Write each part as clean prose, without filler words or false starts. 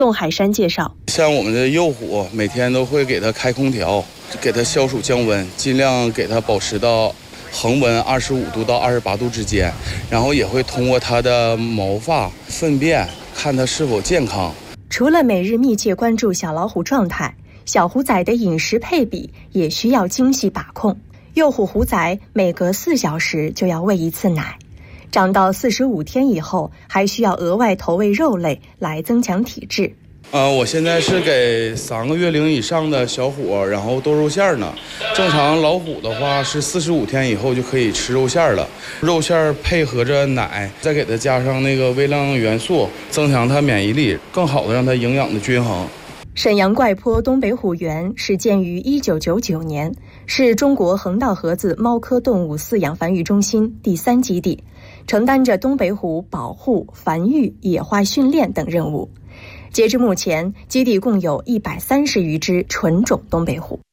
宋海山介绍， 像我们的幼虎，每天都会给它开空调，给它消暑降温，尽量给它保持到恒温25度到28度之间，然后也会通过它的毛发、粪便看它是否健康。 除了每日密切关注小老虎状态，小虎崽的饮食配比也需要精细把控。幼虎虎崽每隔4小时就要喂一次奶，长到45天以后，还需要额外投喂肉类来增强体质。 我现在是给3个月龄以上的小虎，然后剁肉馅呢。正常老虎的话是45天以后就可以吃肉馅了，肉馅配合着奶，再给它加上那个微量元素，增强它免疫力，更好的让它营养的均衡。 沈阳怪坡东北虎园始建于1999年，是中国横道河子猫科动物饲养繁育中心第3基地，承担着东北虎保护、繁育、野化训练等任务。截至目前，基地共有130余只纯种东北虎。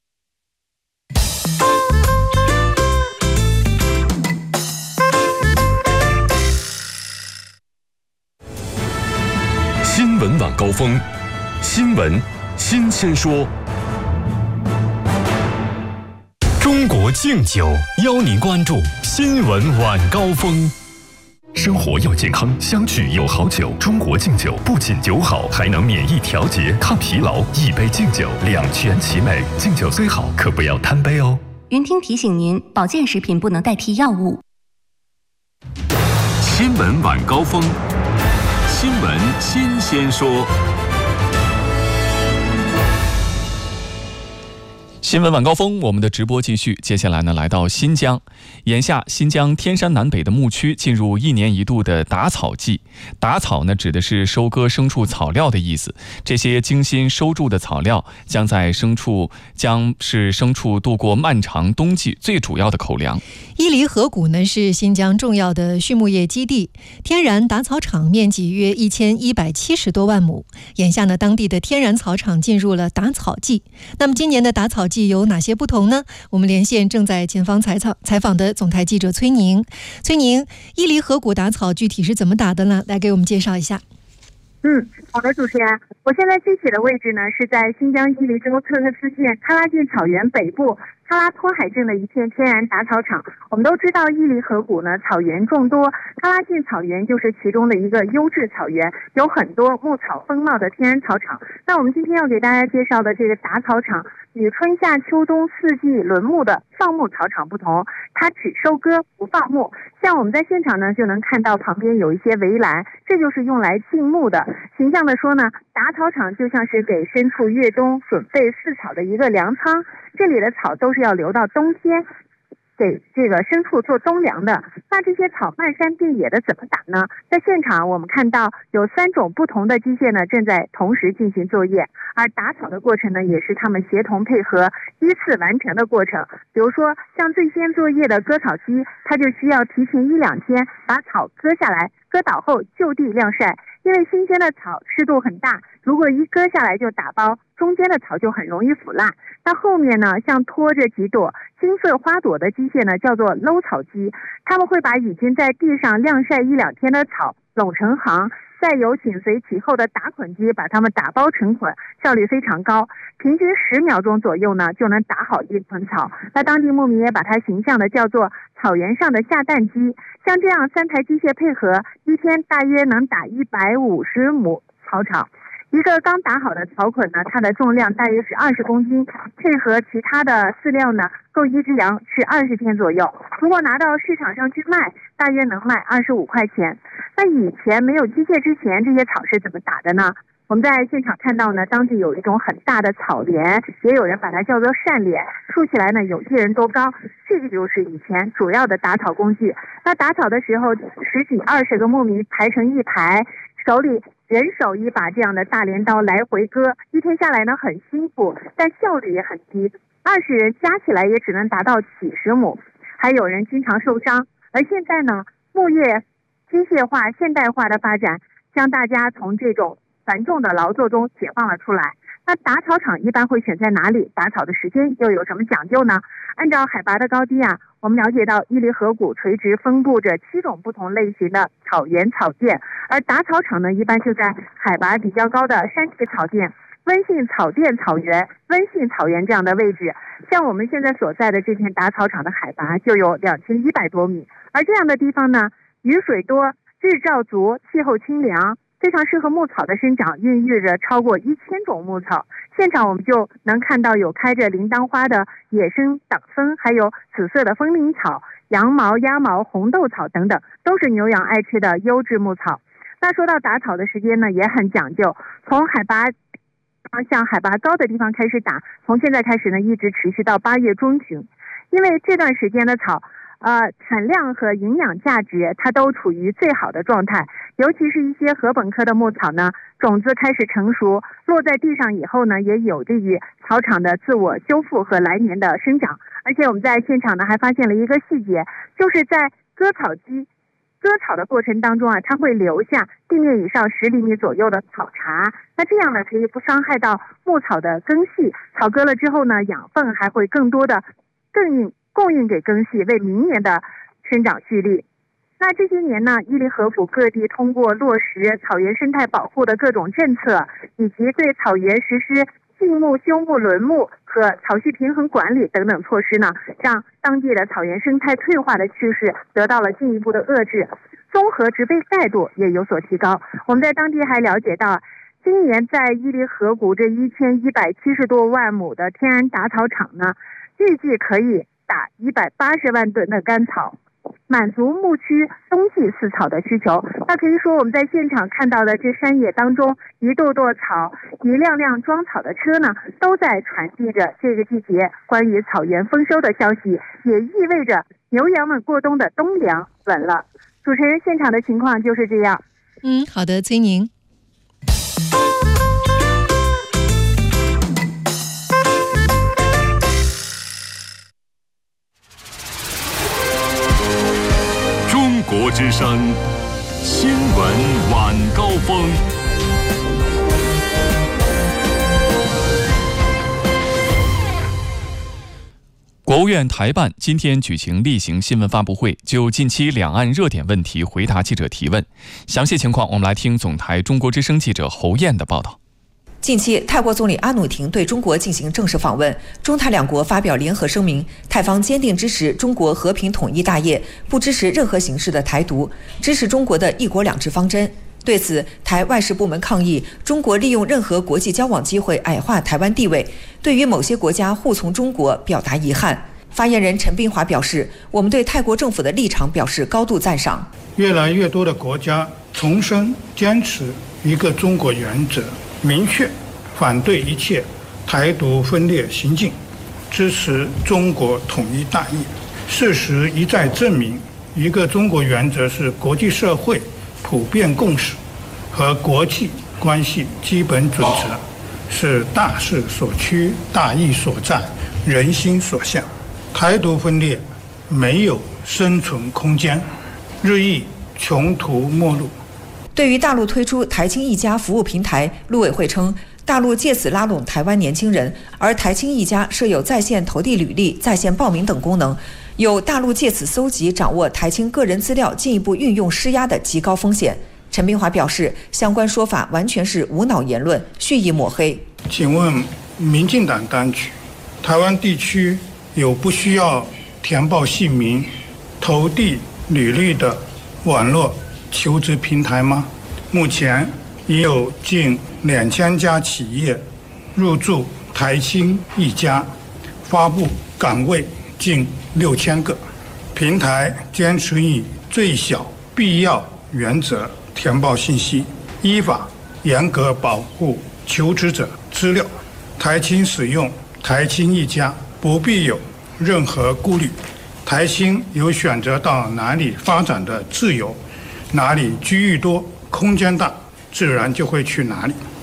新闻晚高峰，新闻新鲜说。中国敬酒邀您关注新闻晚高峰。生活要健康，相聚有好酒。中国敬酒不仅酒好，还能免疫调节、抗疲劳。一杯敬酒，两全其美。敬酒虽好，可不要贪杯哦。 云听提醒您，保健食品不能代替药物。 新闻晚高峰，新闻新鲜说。 新闻晚高峰，我们的直播继续。接下来呢，来到新疆。眼下，新疆天山南北的牧区进入1年1度的打草季。打草呢，指的是收割牲畜草料的意思。这些精心收筑的草料将是牲畜度过漫长冬季最主要的口粮。 伊犁河谷呢是新疆重要的畜牧业基地，天然打草场面积约1170多万亩。眼下呢，当地的天然草场进入了打草季。那么今年的打草季有哪些不同呢？我们连线正在前方采访的总台记者崔宁。崔宁，伊犁河谷打草具体是怎么打的呢？来给我们介绍一下。 好的，主持人，我现在具体的位置呢是在新疆伊犁州特克斯县喀拉峻草原北部喀拉托海镇的一片天然打草场。我们都知道伊犁河谷呢草原众多，喀拉峻草原就是其中的一个优质草原，有很多牧草丰茂的天然草场。那我们今天要给大家介绍的这个打草场与春夏秋冬4季轮牧的放牧草场不同，它只收割不放牧。像我们在现场呢就能看到旁边有一些围栏，这就是用来禁牧的。形象的说呢，打草场就像是给牲畜越冬准备饲草的一个粮仓，这里的草都是要留到冬天给这个牲畜做冬粮的。那这些草漫山遍野的怎么打呢？在现场我们看到有3种不同的机械呢正在同时进行作业，而打草的过程呢也是他们协同配合依次完成的过程。比如说像最先作业的割草机，它就需要提前1-2天把草割下来，割倒后就地晾晒。因为新鲜的草湿度很大，如果一割下来就打包，中间的草就很容易腐烂。那后面呢，像拖着几朵金色花朵的机械呢，叫做搂草机，他们会把已经在地上晾晒1-2天的草拢成行，再由紧随其后的打捆机把它们打包成捆，效率非常高，平均10秒钟左右呢就能打好一捆草。那当地牧民也把它形象的叫做草原上的下蛋机。像这样3台机械配合，一天大约能打150亩草场。一个刚打好的草捆呢，它的重量大约是20公斤，配合其他的饲料呢，够1只羊吃20天左右。如果拿到市场上去卖，大约能卖25块钱。那以前没有机械之前，这些草是怎么打的呢？我们在现场看到呢，当地有一种很大的草帘，也有人把它叫做扇帘，竖起来呢有1人多高，这个就是以前主要的打草工具。那打草的时候，10几20个牧民排成一排，手里人手一把这样的大镰刀来回割，一天下来呢很辛苦，但效率也很低，20人加起来也只能达到几十亩，还有人经常受伤。而现在呢，牧业机械化现代化的发展，将大家从这种繁重的劳作中解放了出来。 那打草场一般会选在哪里？打草的时间又有什么讲究呢？按照海拔的高低啊，我们了解到伊犁河谷垂直分布着7种不同类型的草原草甸，而打草场呢，一般就在海拔比较高的山体草甸、温性草甸草原、温性草原这样的位置。像我们现在所在的这片打草场的海拔就有2100多米，而这样的地方呢，雨水多，日照足，气候清凉，非常适合牧草的生长，孕育着超过1000种牧草。现场我们就能看到有开着铃铛花的野生党枫，还有紫色的风铃草、羊毛、鸭毛、红豆草等等，都是牛羊爱吃的优质牧草。那说到打草的时间呢，也很讲究，从海拔向海拔高的地方开始打，从现在开始呢，一直持续到8月中旬。因为这段时间的草产量和营养价值它都处于最好的状态，尤其是一些禾本科的牧草呢，种子开始成熟，落在地上以后呢，也有利于草场的自我修复和来年的生长。而且我们在现场呢还发现了一个细节，就是在割草机割草的过程当中啊，它会留下地面以上10厘米左右的草茬，那这样呢可以不伤害到牧草的根系，草割了之后呢，养分还会更多的供应给根系，为明年的生长蓄力。那这些年呢，伊犁河谷各地通过落实草原生态保护的各种政策，以及对草原实施禁牧、休牧、轮牧和草序平衡管理等等措施呢，让当地的草原生态退化的趋势得到了进一步的遏制，综合植被盖度也有所提高。我们在当地还了解到，今年在伊犁河谷这1170多万亩的天然打草场呢，预计可以打180万吨的干草，满足牧区冬季饲草的需求。那可以说我们在现场看到的这山野当中，一垛垛草，一辆辆装草的车呢，都在传递着这个季节关于草原丰收的消息，也意味着牛羊们过冬的冬粮稳了。主持人，现场的情况就是这样。 好的，崔宁。 中国之声新闻晚高峰。 国务院台办今天举行例行新闻发布会，就近期两岸热点问题回答记者提问。详细情况我们来听总台中国之声记者侯燕的报道。 近期，泰国总理阿努廷对中国进行正式访问，中泰两国发表联合声明，泰方坚定支持中国和平统一大业，不支持任何形式的台独，支持中国的一国两制方针。对此，台外事部门抗议中国利用任何国际交往机会矮化台湾地位，对于某些国家护从中国表达遗憾。发言人陈斌华表示，我们对泰国政府的立场表示高度赞赏。 越来越多的国家重申坚持一个中国原则，明确反对一切台独分裂行径，支持中国统一大业。事实一再证明，一个中国原则是国际社会普遍共识和国际关系基本准则，是大势所趋、大义所在、人心所向。台独分裂没有生存空间，日益穷途末路。 对于大陆推出台青一家服务平台，陆委会称，大陆借此拉拢台湾年轻人，而台青一家设有在线投递履历、在线报名等功能，有大陆借此搜集掌握台青个人资料进一步运用施压的极高风险。陈斌华表示，相关说法完全是无脑言论，蓄意抹黑。 请问民进党当局，台湾地区有不需要填报姓名、投递履历的网络求职平台吗？目前已有近2000家企业入驻台青一家，发布岗位近6000个。平台坚持以最小必要原则填报信息，依法严格保护求职者资料。台青使用台青一家不必有任何顾虑，台青有选择到哪里发展的自由，哪里机遇多、空间大，自然就会去哪里。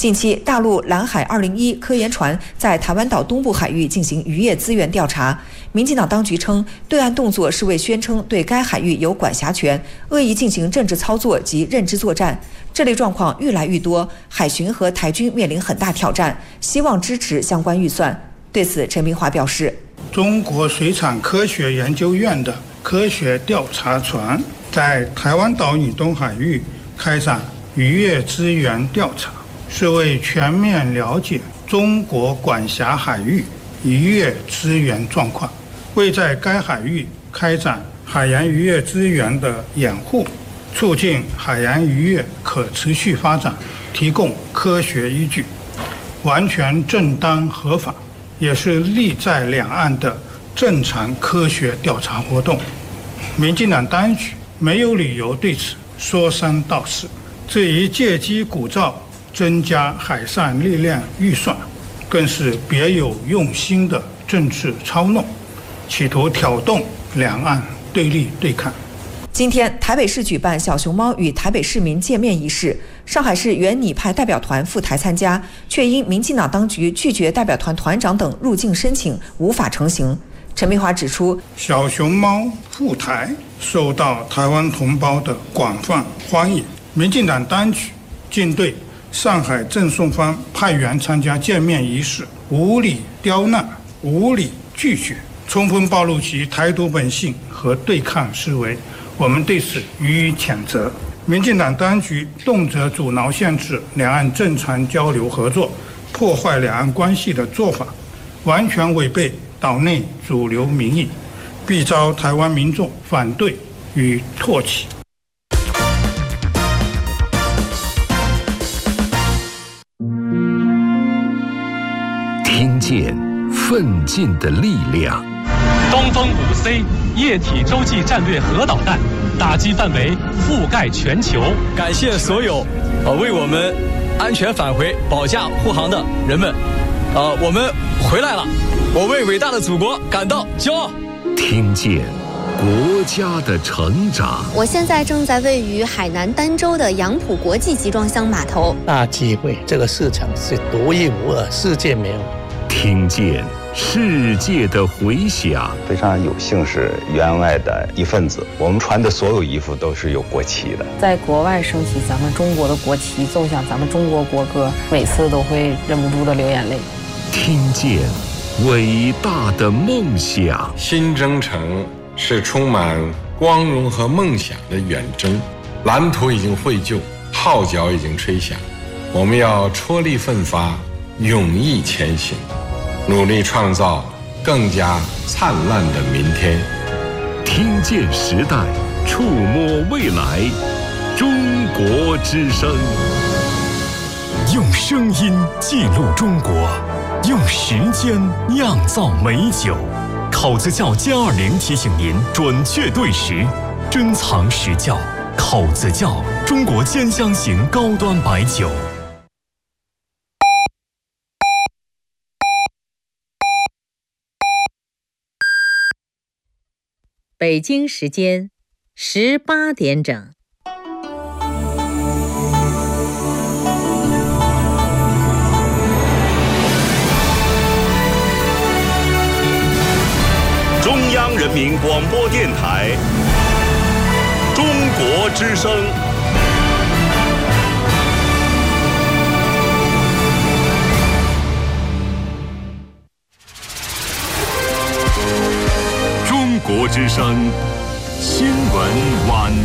近期，大陆蓝海201科研船在台湾岛东部海域进行渔业资源调查。民进党当局称，对岸动作是为宣称对该海域有管辖权，恶意进行政治操作及认知作战。这类状况愈来愈多，海巡和台军面临很大挑战，希望支持相关预算。对此，陈明华表示， 中国水产科学研究院的科学调查船在台湾岛以东海域开展渔业资源调查，是为全面了解中国管辖海域渔业资源状况，为在该海域开展海洋渔业资源的掩护，促进海洋渔业可持续发展提供科学依据，完全正当合法，也是利在两岸的正常科学调查活动。民进党当局没有理由对此说三道四。至于借机鼓噪增加海上力量预算，更是别有用心的政治操弄，企图挑动两岸对立对抗。 今天，台北市举办小熊猫与台北市民见面仪式，上海市原拟派代表团赴台参加，却因民进党当局拒绝代表团团长等入境申请，无法成行。陈明华指出， 小熊猫赴台受到台湾同胞的广泛欢迎。民进党当局竟对上海赠送方派员参加见面仪式无理刁难、无理拒绝，充分暴露其台独本性和对抗思维，我们对此予以谴责。民进党当局动辄阻挠限制两岸正常交流合作，破坏两岸关系的做法，完全违背岛内主流民意，必遭台湾民众反对与唾弃。 听见奋进的力量。 东风5C 液体洲际战略核导弹打击范围覆盖全球。 感谢所有为我们安全返回保驾护航的人们。我们回来了，我为伟大的祖国感到骄傲。 听见国家的成长。 我现在正在位于海南儋州的杨浦国际集装箱码头。 大机会，这个市场是独一无二，世界没有。 听见世界的回响。 非常有幸是员外的一份子，我们穿的所有衣服都是有国旗的。 在国外升起咱们中国的国旗，奏响咱们中国国歌，每次都会忍不住的流眼泪。 听见伟大的梦想。 新征程是充满光荣和梦想的远征，蓝图已经绘就，号角已经吹响，我们要踔厉奋发，勇毅前行，努力创造更加灿烂的明天。 听见时代，触摸未来，中国之声。 用声音记录中国，用时间酿造美酒。考子窖+20提醒您准确对时，珍藏实窖。考子窖，中国兼香型高端白酒。 北京时间18点整。 中央人民广播电台，中国之声。中国之声新闻晚